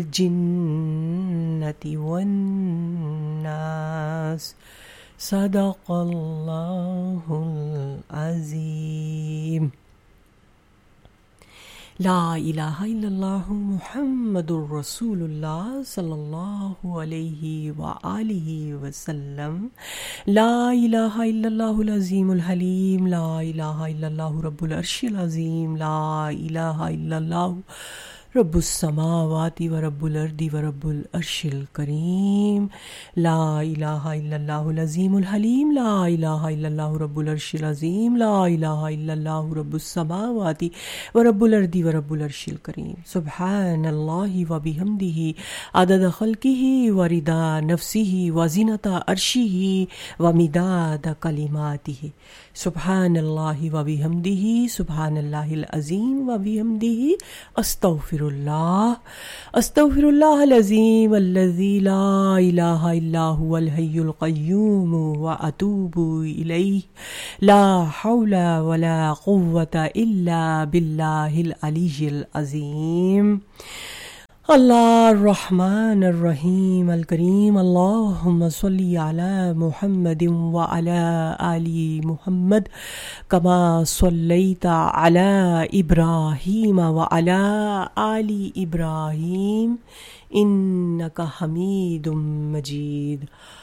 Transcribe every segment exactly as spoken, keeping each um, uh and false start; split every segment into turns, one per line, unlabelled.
الجنة والناس صدق اللہ العظیم. لا الہ الا اللہ محمد الرسول اللہ صلی اللہ علیہ وآلہ وسلم. لا الہ الا اللہ العظیم الحلیم. لا الہ الا اللہ رب العرش العظیم. لا الہ الا اللہ رب السماوات و رب الارض و رب العرش الکریم. لا الہ الا اللہ العظیم الحلیم. لا الہ الا اللہ رب العرش العظیم. لا الہ الا اللہ رب السماوات و رب الارض و رب العرش الکریم. سبحان اللہ و بحمدہ عدد خلقہ و رضا نفسہ و زینت عرشہ و مداد کلماتہ. سبحان اللہ و بحمدہ سبحان اللہ العظیم و بحمدہ استغفر اللہ استغفر اللہ العظیم الذی لا الہ الا هو الحی القیوم واتوب الیہ. لا حول ولا قوة الا باللہ العلی العظیم. اللہ الرحمن الرحیم الکریم. اللہم صلی علی محمد وعلی آل محمد کما صلیت علی ابراہیم وعلی آل ابراہیم انک حمید مجید.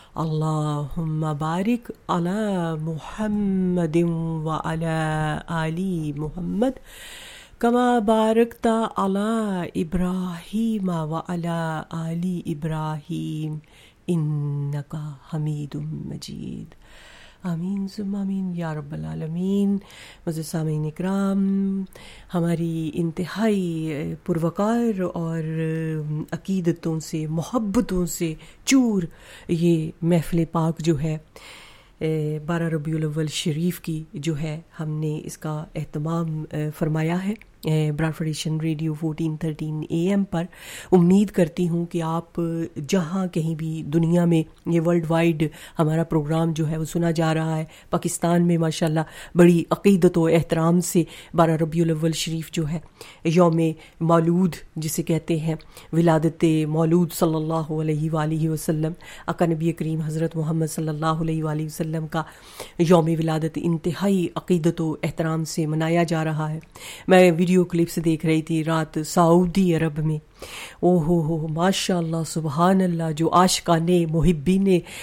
اللہم بارک علی محمد وعلی آل محمد کما بارکت علی ابراہیم وعلی آل ابراہیم انک حمید مجید. آمین ثم آمین یا رب العالمین. معزز سامعین اکرام، ہماری انتہائی پروقار اور عقیدتوں سے محبتوں سے چور یہ محفل پاک جو ہے بارہ ربیع الاول شریف کی جو ہے، ہم نے اس کا اہتمام فرمایا ہے Broad federation radio fourteen thirteen A M پر. امید کرتی ہوں کہ آپ جہاں کہیں بھی دنیا میں یہ ورلڈ وائڈ ہمارا پروگرام جو ہے وہ سنا جا رہا ہے. پاکستان میں ماشاءاللہ بڑی عقیدت و احترام سے بارہ ربیع الاول شریف جو ہے یوم مولود جسے کہتے ہیں، ولادت مولود صلی اللہ علیہ وآلہ وسلم، آقا نبی کریم حضرت محمد صلی اللہ علیہ وآلہ وسلم کا یوم ولادت انتہائی عقیدت و احترام سے منایا جا رہا ہے. میں ویڈیو کلپس دیکھ رہی تھی رات سعودی عرب میں. او ہو ہو ماشاء اللہ سبحان اللہ، جو عاشقان محبین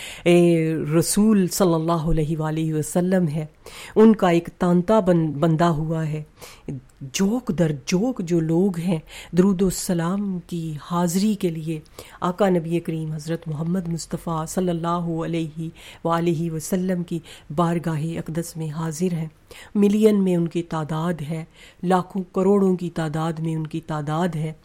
رسول صلی اللہ علیہ وآلہ وسلم ہے ان کا ایک تانتا بن بندہ ہوا ہے. جوک در جوک جو لوگ ہیں درود و سلام کی حاضری کے لیے آقا نبی کریم حضرت محمد مصطفیٰ صلی اللہ علیہ وآلہ وسلم کی بارگاہ اقدس میں حاضر ہیں. ملین میں ان کی تعداد ہے، لاکھوں کروڑوں کی تعداد میں ان کی تعداد ہے.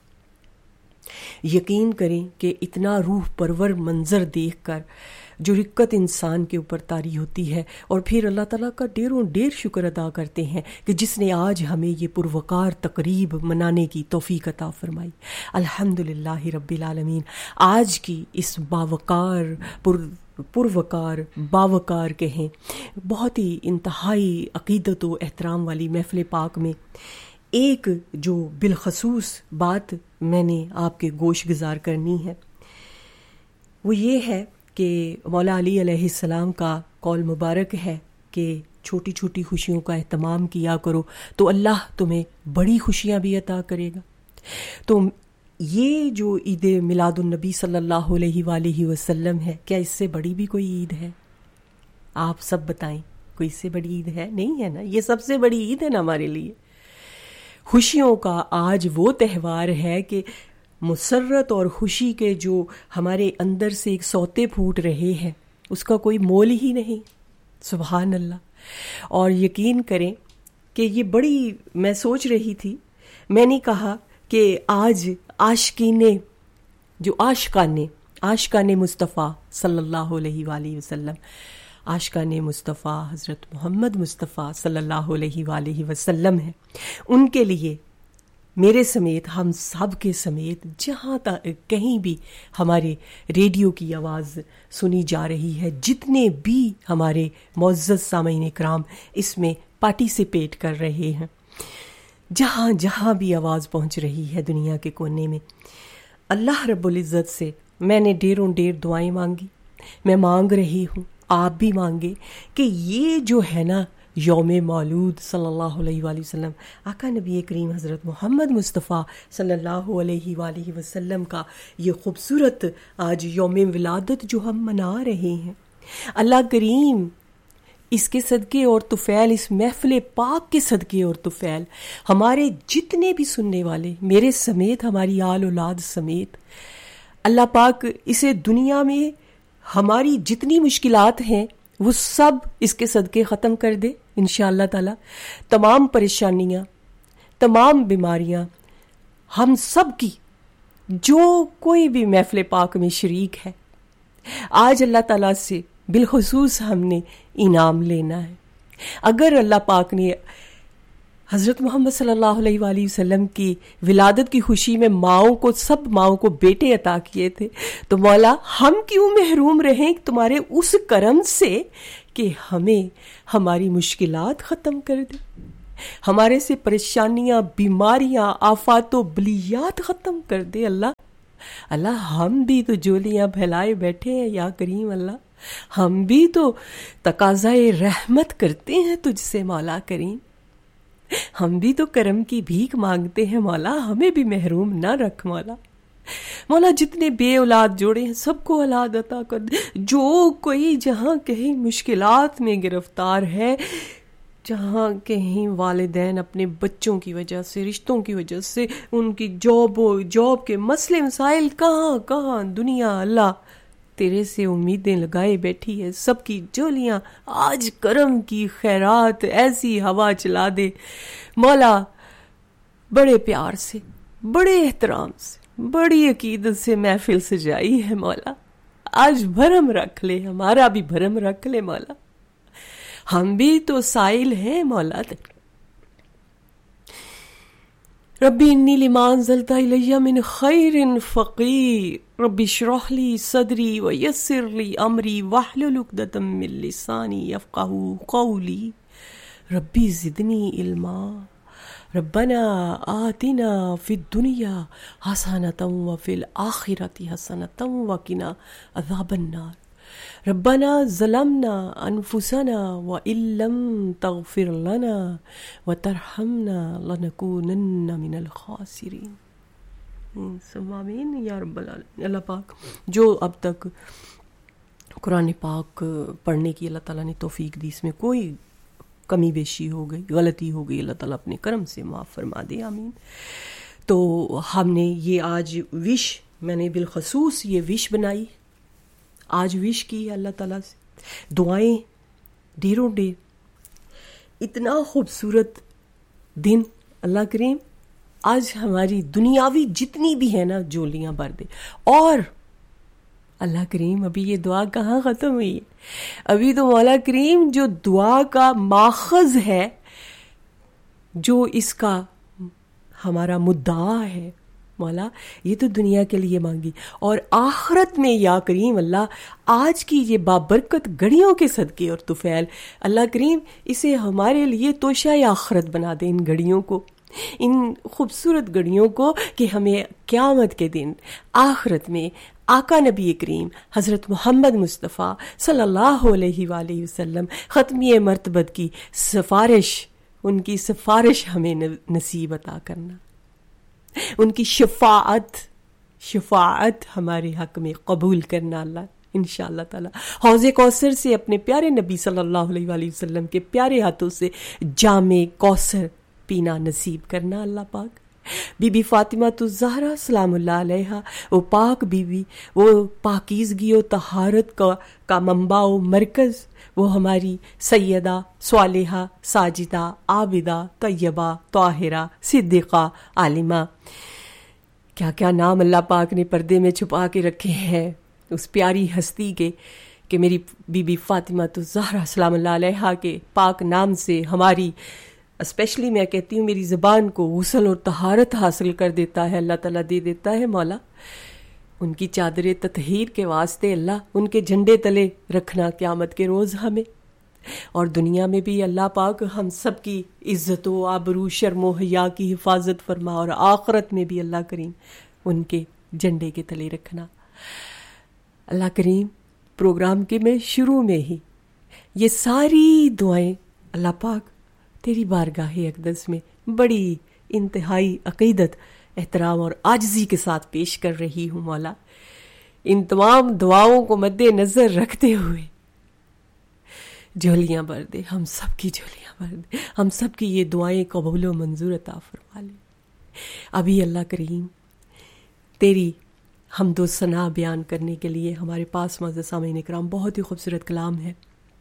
یقین کریں کہ اتنا روح پرور منظر دیکھ کر جو رقت انسان کے اوپر طاری ہوتی ہے، اور پھر اللہ تعالیٰ کا ڈیروں ڈیر شکر ادا کرتے ہیں کہ جس نے آج ہمیں یہ پروقار تقریب منانے کی توفیق عطا فرمائی. الحمدللہ رب العالمین. آج کی اس باوقار پر پروقار باوقار کہیں بہت ہی انتہائی عقیدت و احترام والی محفل پاک میں ایک جو بالخصوص بات میں نے آپ کے گوش گزار کرنی ہے وہ یہ ہے کہ مولا علی علیہ السلام کا قول مبارک ہے کہ چھوٹی چھوٹی خوشیوں کا اہتمام کیا کرو تو اللہ تمہیں بڑی خوشیاں بھی عطا کرے گا. تو یہ جو عید میلاد النبی صلی اللہ علیہ وآلہ وسلم ہے، کیا اس سے بڑی بھی کوئی عید ہے؟ آپ سب بتائیں، کوئی اس سے بڑی عید ہے؟ نہیں ہے نا. یہ سب سے بڑی عید ہے نا ہمارے لیے. خوشیوں کا آج وہ تہوار ہے کہ مسرت اور خوشی کے جو ہمارے اندر سے ایک سوتے پھوٹ رہے ہیں اس کا کوئی مول ہی نہیں. سبحان اللہ. اور یقین کریں کہ یہ بڑی، میں سوچ رہی تھی، میں نے کہا کہ آج عاشقین جو عاشقان عاشقان مصطفیٰ صلی اللہ علیہ وآلہ وسلم، عاشقان مصطفیٰ حضرت محمد مصطفیٰ صلی اللہ علیہ وآلہ وسلم ہیں، ان کے لیے میرے سمیت ہم سب کے سمیت جہاں تک کہیں بھی ہمارے ریڈیو کی آواز سنی جا رہی ہے، جتنے بھی ہمارے معزز سامعین اکرام اس میں پارٹیسپیٹ کر رہے ہیں، جہاں جہاں بھی آواز پہنچ رہی ہے دنیا کے کونے میں، اللہ رب العزت سے میں نے ڈیروں ڈیر دعائیں مانگی، میں مانگ رہی ہوں، آپ بھی مانگے کہ یہ جو ہے نا یوم مولود صلی اللہ علیہ وآلہ وسلم، آقا نبی کریم حضرت محمد مصطفیٰ صلی اللہ علیہ وآلہ وسلم کا یہ خوبصورت آج یوم ولادت جو ہم منا رہے ہیں، اللہ کریم اس کے صدقے اور طفیل، اس محفل پاک کے صدقے اور طفیل ہمارے جتنے بھی سننے والے، میرے سمیت، ہماری آل اولاد سمیت، اللہ پاک اسے دنیا میں ہماری جتنی مشکلات ہیں وہ سب اس کے صدقے ختم کر دے انشاءاللہ تعالی. تمام پریشانیاں، تمام بیماریاں ہم سب کی، جو کوئی بھی محفل پاک میں شریک ہے، آج اللہ تعالیٰ سے بالخصوص ہم نے انعام لینا ہے. اگر اللہ پاک نے حضرت محمد صلی اللہ علیہ وآلہ وسلم کی ولادت کی خوشی میں ماؤں کو، سب ماؤں کو بیٹے عطا کیے تھے، تو مولا ہم کیوں محروم رہیں تمہارے اس کرم سے کہ ہمیں ہماری مشکلات ختم کر دے، ہمارے سے پریشانیاں، بیماریاں، آفات و بلیات ختم کر دے. اللہ اللہ ہم بھی تو جولیاں پھیلائے بیٹھے ہیں یا کریم اللہ، ہم بھی تو تقاضائے رحمت کرتے ہیں تجھ سے مولا کریم، ہم بھی تو کرم کی بھیک مانگتے ہیں مولا، ہمیں بھی محروم نہ رکھ مولا. مولا جتنے بے اولاد جوڑے ہیں سب کو اولاد عطا کر دے، جو کوئی جہاں کہیں مشکلات میں گرفتار ہے، جہاں کہیں والدین اپنے بچوں کی وجہ سے، رشتوں کی وجہ سے، ان کی جاب و جاب کے مسئلے مسائل کہاں کہاں دنیا اللہ تیرے سے امیدیں لگائے بیٹھی ہے، سب کی جولیاں آج کرم کی خیرات ایسی ہوا چلا دے مولا. بڑے پیار سے، بڑے احترام سے، بڑی عقیدت سے محفل سجائی ہے مولا، آج بھرم رکھ لے، ہمارا بھی بھرم رکھ لے مولا، ہم بھی تو سائل ہیں مولا. ربی انی لما انزلت الی من خیر فقیر، ربی اشرح لی صدری ویسر لی امری واحلل عقدۃ من لسانی یفقہوا قولی، ربی زدنی علما، ربنا آتنا فی الدنیا حسنۃ وفی الآخرۃ حسنۃ وقنا عذاب النار، ربنا ظلمنا انفسنا وان لم تغفر لنا وترحمنا لنکونن من الخاسرین. ثم آمین یا رب العالمین. اللہ پاک جو اب تک قرآن پاک پڑھنے کی اللہ تعالیٰ نے توفیق دی، اس میں کوئی کمی بیشی ہو گئی، غلطی ہو گئی، اللہ تعالیٰ اپنے کرم سے معاف فرما دے، آمین. تو ہم نے یہ آج وش، میں نے بالخصوص یہ وش بنائی، آج وش کی ہے اللہ تعالیٰ سے، دعائیں ڈیروں ڈیر، اتنا خوبصورت دن اللہ کریم آج ہماری دنیاوی جتنی بھی ہے نا جولیاں بھر دے. اور اللہ کریم ابھی یہ دعا کہاں ختم ہوئی ہے، ابھی تو مولا کریم جو دعا کا ماخذ ہے، جو اس کا ہمارا مدعا ہے مولا، یہ تو دنیا کے لیے مانگی، اور آخرت میں یا کریم اللہ آج کی یہ بابرکت گھڑیوں کے صدقے اور طفیل اللہ کریم اسے ہمارے لیے توشہ آخرت بنا دے، ان گھڑیوں کو، ان خوبصورت گھڑیوں کو، کہ ہمیں قیامت کے دن آخرت میں آقا نبی کریم حضرت محمد مصطفیٰ صلی اللہ علیہ وآلہ وسلم ختمی مرتبت کی سفارش، ان کی سفارش ہمیں نصیب عطا کرنا، ان کی شفاعت شفاعت ہمارے حق میں قبول کرنا اللہ انشاءاللہ تعالی. حوض کوثر سے اپنے پیارے نبی صلی اللہ علیہ وآلہ وسلم کے پیارے ہاتھوں سے جام کوثر پینا نصیب کرنا اللہ پاک. بی بی فاطمہ الزہرا سلام اللہ علیہا، وہ پاک بی بی، وہ پاکیزگی و طہارت کا کا منبع و مرکز، وہ ہماری سیدہ صالحہ ساجدہ عابدہ طیبہ طاہرہ صدیقہ عالمہ، کیا کیا نام اللہ پاک نے پردے میں چھپا کے رکھے ہیں اس پیاری ہستی کے، کہ میری بی بی فاطمہ الزہرا سلام اللہ علیہا کے پاک نام سے ہماری، اسپیشلی میں کہتی ہوں میری زبان کو غسل اور طہارت حاصل کر دیتا ہے اللہ تعالیٰ، دے دیتا ہے مولا. ان کی چادر تطہیر کے واسطے اللہ ان کے جھنڈے تلے رکھنا قیامت کے روز ہمیں، اور دنیا میں بھی اللہ پاک ہم سب کی عزت و آبرو شرم و حیا کی حفاظت فرما، اور آخرت میں بھی اللہ کریم ان کے جھنڈے کے تلے رکھنا۔ اللہ کریم پروگرام کے میں شروع میں ہی یہ ساری دعائیں اللہ پاک تیری بارگاہ اقدس میں بڑی انتہائی عقیدت، احترام اور عاجزی کے ساتھ پیش کر رہی ہوں مولا۔ ان تمام دعاؤں کو مد نظر رکھتے ہوئے جھولیاں بھر دے، ہم سب کی جھولیاں بھر دے، ہم سب کی یہ دعائیں قبول و منظور عطا فرما لے۔ ابھی اللہ کریم تیری حمد و ثنا بیان کرنے کے لیے ہمارے پاس معزز سامعین اکرام بہت ہی خوبصورت کلام ہے۔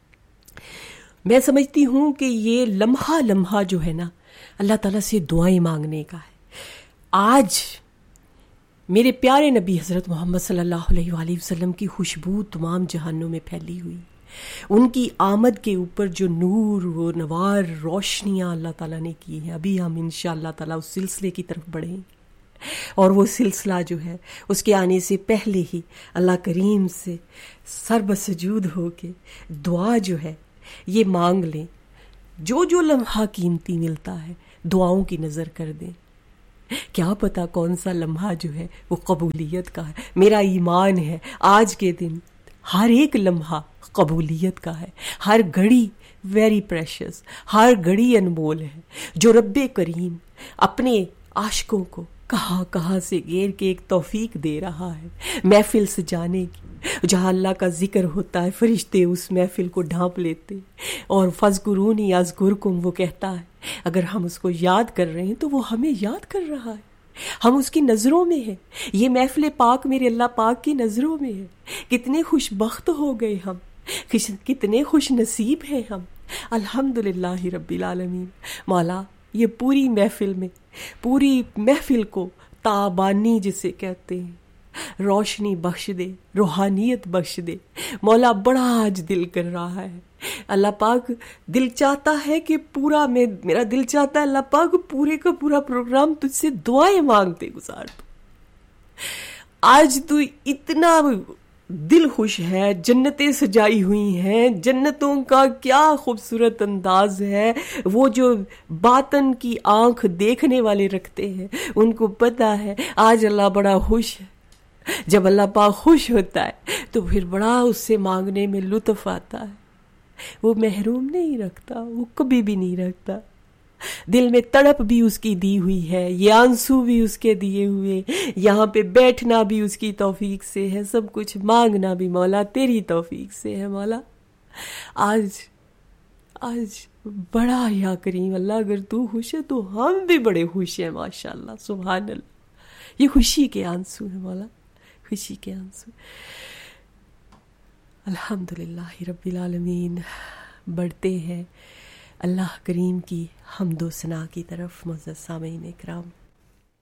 میں سمجھتی ہوں کہ یہ لمحہ لمحہ جو ہے نا اللہ تعالیٰ سے دعائیں مانگنے کا ہے۔ آج میرے پیارے نبی حضرت محمد صلی اللہ علیہ وآلہ وسلم کی خوشبو تمام جہانوں میں پھیلی ہوئی، ان کی آمد کے اوپر جو نور و نوار روشنیاں اللہ تعالیٰ نے کی ہیں، ابھی ہم انشاءاللہ تعالیٰ اس سلسلے کی طرف بڑھیں گے، اور وہ سلسلہ جو ہے اس کے آنے سے پہلے ہی اللہ کریم سے سر بسجود ہو کے دعا جو ہے یہ مانگ لیں۔ جو جو لمحہ قیمتی ملتا ہے دعاؤں کی نظر کر دیں، کیا پتا کون سا لمحہ جو ہے وہ قبولیت کا ہے۔ میرا ایمان ہے آج کے دن ہر ایک لمحہ قبولیت کا ہے، ہر گھڑی ویری پریشس، ہر گھڑی انمول ہے جو رب کریم اپنے عاشقوں کو کہاں کہاں سے گھیر کے ایک توفیق دے رہا ہے محفل سے جانے کی، جہاں اللہ کا ذکر ہوتا ہے فرشتے اس محفل کو ڈھانپ لیتے، اور فَاذْكُرُونِی أَذْكُرْكُمْ وہ کہتا ہے اگر ہم اس کو یاد کر رہے ہیں تو وہ ہمیں یاد کر رہا ہے، ہم اس کی نظروں میں ہیں۔ یہ محفل پاک میرے اللہ پاک کی نظروں میں ہے۔ کتنے خوش بخت ہو گئے ہم، کتنے خوش نصیب ہیں ہم، الحمدللہ رب العالمین۔ مولا یہ پوری محفل میں پوری محفل کو تابانی جسے کہتے ہیں روشنی بخش دے، روحانیت بخش دے مولا۔ بڑا آج دل کر رہا ہے اللہ پاک، دل چاہتا ہے کہ پورا میں میرا دل چاہتا ہے اللہ پاک پورے کا پورا پروگرام تجھ سے دعائیں مانگتے گزار دو۔ آج تو اتنا دل خوش ہے، جنتیں سجائی ہوئی ہیں، جنتوں کا کیا خوبصورت انداز ہے، وہ جو باطن کی آنکھ دیکھنے والے رکھتے ہیں ان کو پتہ ہے آج اللہ بڑا خوش ہے۔ جب اللہ پاک خوش ہوتا ہے تو پھر بڑا اس سے مانگنے میں لطف آتا ہے، وہ محروم نہیں رکھتا، وہ کبھی بھی نہیں رکھتا۔ دل میں تڑپ بھی اس کی دی ہوئی ہے، یہ آنسو بھی اس کے دیے ہوئے، یہاں پہ بیٹھنا بھی اس کی توفیق سے ہے، سب کچھ مانگنا بھی مولا تیری توفیق سے ہے مولا۔ آج آج بڑا یا کریم اللہ اگر تو خوش ہے تو ہم بھی بڑے خوش ہیں ماشاءاللہ، سبحان اللہ۔ یہ خوشی کے آنسو ہیں مولا، خوشی کے آنسو۔ الحمدللہ رب العالمین۔ بڑھتے ہیں اللہ کریم کی حمد و ثنا کی طرف معزز سامعین اکرام۔